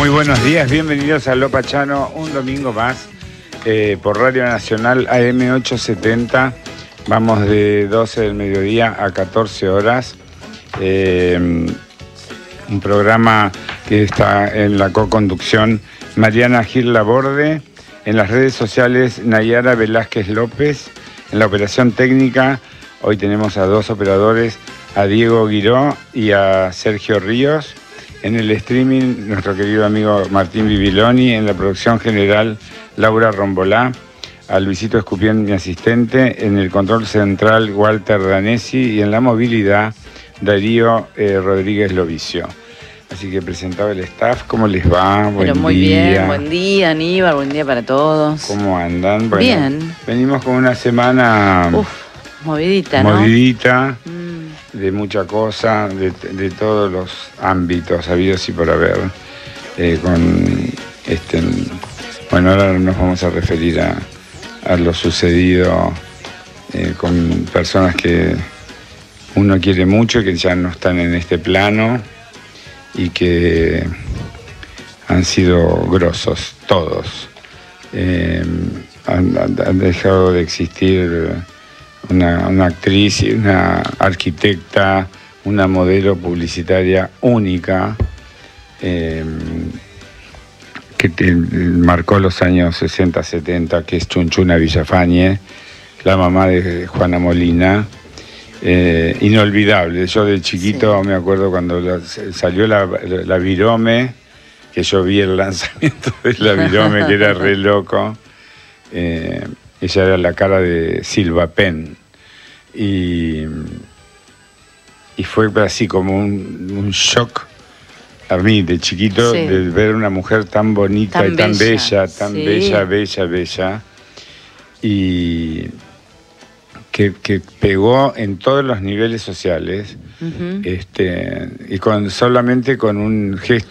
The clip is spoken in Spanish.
Muy buenos días, bienvenidos a Lo Pachano, un domingo más por Radio Nacional AM870. Vamos de 12 del mediodía a 14 horas. Un programa que está en la co-conducción Mariana Gil Laborde, en las redes sociales Nayara Velázquez López, en la operación técnica hoy tenemos a dos operadores, a Diego Guiró y a Sergio Ríos. En el streaming, nuestro querido amigo Martín Bibiloni. En la producción general, Laura Rombolá. A Luisito Escupién, mi asistente. En el control central, Walter Danesi. Y en la movilidad, Darío Rodríguez Lovicio. Así que presentaba el staff. ¿Cómo les va? Pero muy bien. Buen día, Aníbal. Buen día para todos. ¿Cómo andan? Bueno, bien. Venimos con una semana... movidita, ¿no? Movidita. De mucha cosa, de todos los ámbitos habidos y por haber. Bueno, ahora nos vamos a referir a lo sucedido con personas que uno quiere mucho y que ya no están en este plano y que han sido grosos, todos. Han dejado de existir una actriz y una arquitecta, una modelo publicitaria única, que marcó los años 60-70, que es Chunchuna Villafañe, la mamá de Juana Molina. Inolvidable. Yo de chiquito me acuerdo cuando salió la Virome, que yo vi el lanzamiento de la Virome, que era re loco. Ella era la cara de Silva Penn. Y fue así como un shock a mí de chiquito, sí, de ver una mujer tan bonita y tan bella, tan sí, bella. Y que pegó en todos los niveles sociales, y solamente con un gesto